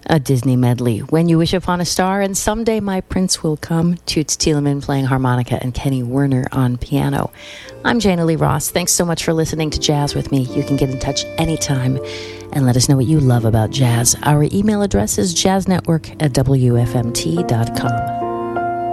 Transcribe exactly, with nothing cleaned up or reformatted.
A Disney medley, When You Wish Upon a Star, and Someday My Prince Will Come, Toots Thielemans playing harmonica and Kenny Werner on piano. I'm Jana Lee Ross. Thanks so much for listening to Jazz with me. You can get in touch anytime and let us know what you love about jazz. Our email address is jazznetwork at w f m t dot com.